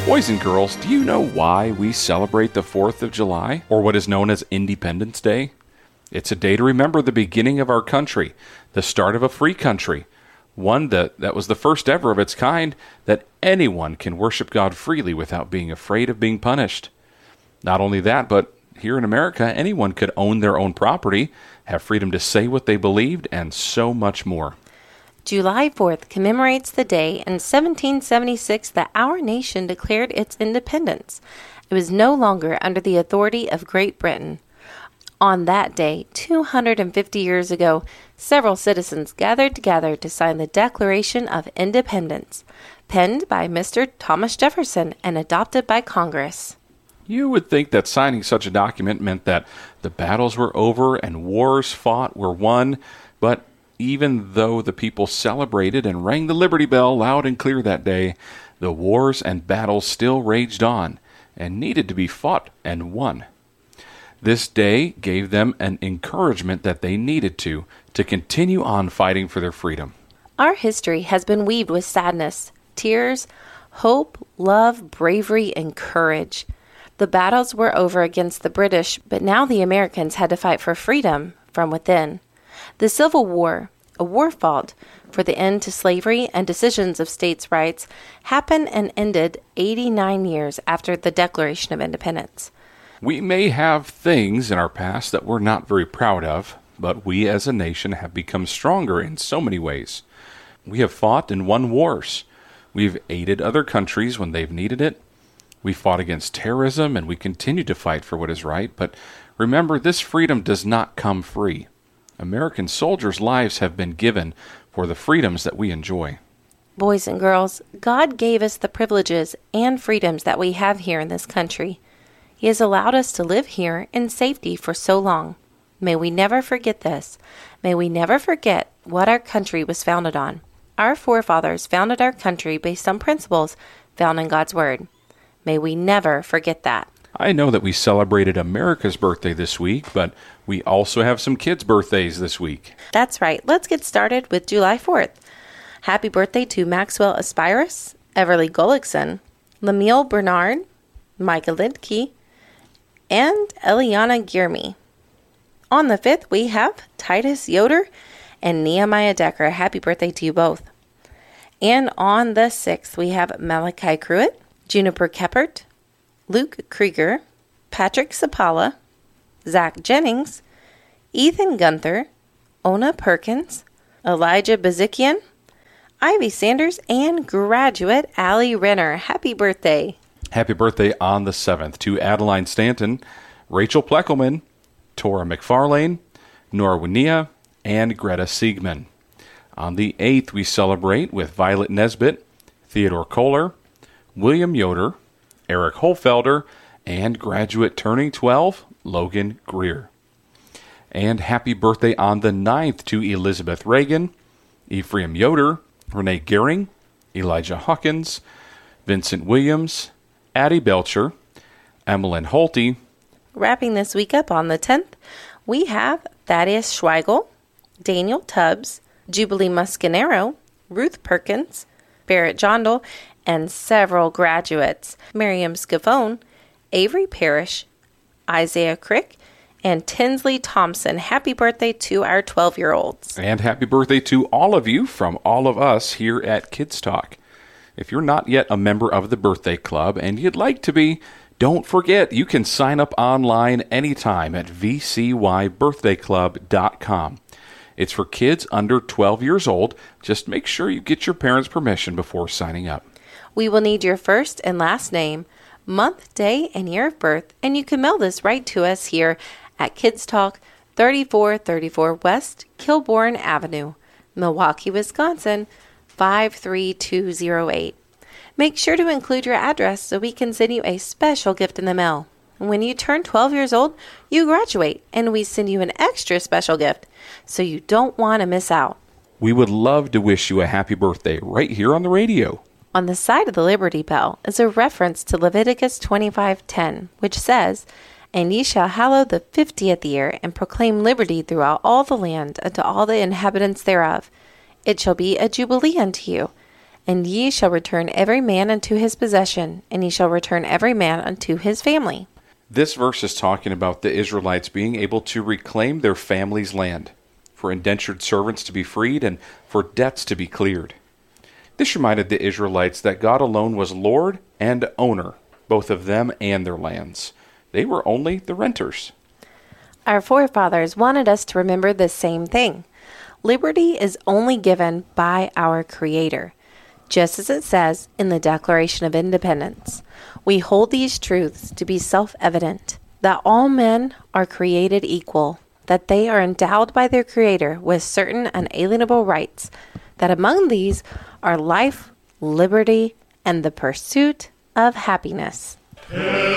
Boys and girls, do you know why we celebrate the 4th of July, or what is known as Independence Day? It's a day to remember the beginning of our country, the start of a free country, one that was the first ever of its kind, that anyone can worship God freely without being afraid of being punished. Not only that, but here in America, anyone could own their own property, have freedom to say what they believed, and so much more. July 4th commemorates the day in 1776 that our nation declared its independence. It was no longer under the authority of Great Britain. On that day, 250 years ago, several citizens gathered together to sign the Declaration of Independence, penned by Mr. Thomas Jefferson and adopted by Congress. You would think that signing such a document meant that the battles were over and wars fought were won, but even though the people celebrated and rang the Liberty Bell loud and clear that day, the wars and battles still raged on and needed to be fought and won. This day gave them an encouragement that they needed to continue on fighting for their freedom. Our history has been weaved with sadness, tears, hope, love, bravery, and courage. The battles were over against the British, but now the Americans had to fight for freedom from within. The Civil War, a war fought for the end to slavery and decisions of states' rights, happened and ended 89 years after the Declaration of Independence. We may have things in our past that we're not very proud of, but we as a nation have become stronger in so many ways. We have fought and won wars. We've aided other countries when they've needed it. We fought against terrorism, and we continue to fight for what is right. But remember, this freedom does not come free. American soldiers' lives have been given for the freedoms that we enjoy. Boys and girls, God gave us the privileges and freedoms that we have here in this country. He has allowed us to live here in safety for so long. May we never forget this. May we never forget what our country was founded on. Our forefathers founded our country based on principles found in God's Word. May we never forget that. I know that we celebrated America's birthday this week, but we also have some kids' birthdays this week. That's right. Let's get started with July 4th. Happy birthday to Maxwell Aspirus, Everly Gullickson, Lemuel Bernard, Micah Lidke, and Eliana Gierme. On the 5th, we have Titus Yoder and Nehemiah Decker. Happy birthday to you both. And on the 6th, we have Malachi Pruitt, Juniper Keppert, Luke Krieger, Patrick Sapala, Zach Jennings, Ethan Gunther, Ona Perkins, Elijah Bazikian, Ivy Sanders, and graduate Allie Renner. Happy birthday. Happy birthday on the 7th to Adeline Stanton, Rachel Pleckelman, Tora McFarlane, Nora Winia, and Greta Siegman. On the 8th, we celebrate with Violet Nesbitt, Theodore Kohler, William Yoder, Eric Holfelder, and graduate turning 12, Logan Greer. And happy birthday on the 9th to Elizabeth Reagan, Ephraim Yoder, Renee Gehring, Elijah Hawkins, Vincent Williams, Addie Belcher, Emmeline Holte. Wrapping this week up on the 10th, we have Thaddeus Schweigel, Daniel Tubbs, Jubilee Muscanero, Ruth Perkins, Barrett Jondal, and several graduates, Miriam Scavone, Avery Parrish, Isaiah Crick, and Tinsley Thompson. Happy birthday to our 12-year-olds. And happy birthday to all of you from all of us here at Kids Talk. If you're not yet a member of the Birthday Club and you'd like to be, don't forget you can sign up online anytime at vcybirthdayclub.com. It's for kids under 12 years old. Just make sure you get your parents' permission before signing up. We will need your first and last name, month, day, and year of birth, and you can mail this right to us here at Kids Talk, 3434 West Kilbourne Avenue, Milwaukee, Wisconsin, 53208. Make sure to include your address so we can send you a special gift in the mail. When you turn 12 years old, you graduate, and we send you an extra special gift, so you don't want to miss out. We would love to wish you a happy birthday right here on the radio. On the side of the Liberty Bell is a reference to Leviticus 25:10, which says, "And ye shall hallow the 50th year, and proclaim liberty throughout all the land unto all the inhabitants thereof. It shall be a jubilee unto you. And ye shall return every man unto his possession, and ye shall return every man unto his family. This verse is talking about the Israelites being able to reclaim their family's land, for indentured servants to be freed, and for debts to be cleared. This reminded the Israelites that God alone was Lord and owner, both of them and their lands. They were only the renters. Our forefathers wanted us to remember the same thing. Liberty is only given by our Creator, just as it says in the Declaration of Independence. We hold these truths to be self-evident, that all men are created equal, that they are endowed by their Creator with certain unalienable rights, that among these are life, liberty, and the pursuit of happiness.